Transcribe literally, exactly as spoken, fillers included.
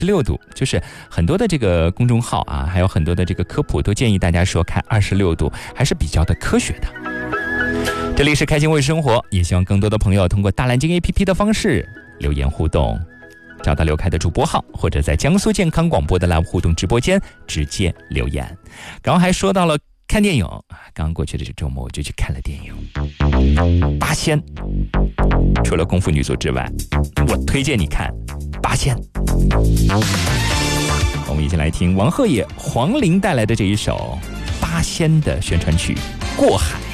六度，就是很多的这个公众号啊，还有很多的这个科普都建议大家说看二十六度还是比较的科学的。这里是开心为生活，也希望更多的朋友通过大蓝鲸 A P P 的方式留言互动，找到刘开的主播号，或者在江苏健康广播的 Live 互动直播间直接留言。刚刚还说到了看电影，刚刚过去的这周末我就去看了电影《八仙》，除了功夫女组之外，我推荐你看《八仙》。我们一起来听王鹤野、黄龄带来的这一首《八仙》的宣传曲《过海》。